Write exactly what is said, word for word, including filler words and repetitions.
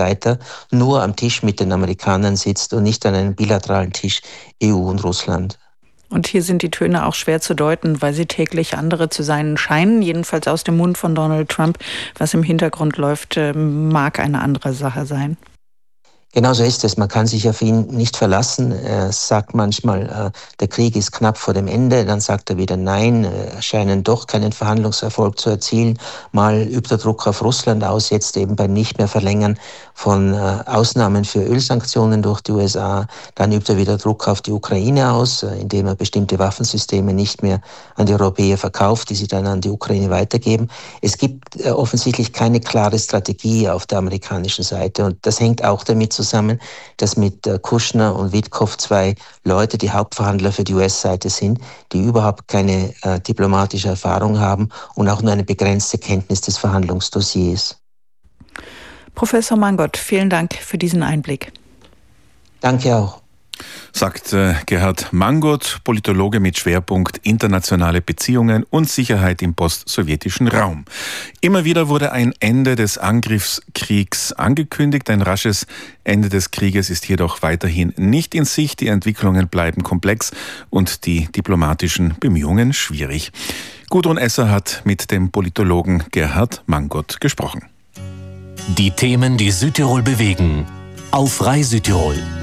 weiter nur am Tisch mit den Amerikanern sitzt und nicht an einem bilateralen Tisch E U und Russland. Und hier sind die Töne auch schwer zu deuten, weil sie täglich andere zu sein scheinen, jedenfalls aus dem Mund von Donald Trump. Was im Hintergrund läuft, mag eine andere Sache sein. Genau so ist es. Man kann sich auf ihn nicht verlassen. Er sagt manchmal, äh, der Krieg ist knapp vor dem Ende. Dann sagt er wieder nein, äh, scheinen doch keinen Verhandlungserfolg zu erzielen. Mal übt er Druck auf Russland aus, jetzt eben beim nicht mehr verlängern von äh, Ausnahmen für Ölsanktionen durch die U S A. Dann übt er wieder Druck auf die Ukraine aus, äh, indem er bestimmte Waffensysteme nicht mehr an die Europäer verkauft, die sie dann an die Ukraine weitergeben. Es gibt äh, offensichtlich keine klare Strategie auf der amerikanischen Seite und das hängt auch damit zusammen, zusammen, dass mit Kushner und Witkow zwei Leute, die Hauptverhandler für die U S-Seite sind, die überhaupt keine äh, diplomatische Erfahrung haben und auch nur eine begrenzte Kenntnis des Verhandlungsdossiers. Professor Mangot, vielen Dank für diesen Einblick. Danke auch. Sagt äh, Gerhard Mangot, Politologe mit Schwerpunkt internationale Beziehungen und Sicherheit im postsowjetischen Raum. Immer wieder wurde ein Ende des Angriffskriegs angekündigt. Ein rasches Ende des Krieges ist jedoch weiterhin nicht in Sicht. Die Entwicklungen bleiben komplex und die diplomatischen Bemühungen schwierig. Gudrun Esser hat mit dem Politologen Gerhard Mangot gesprochen. Die Themen, die Südtirol bewegen. Auf Frei Südtirol.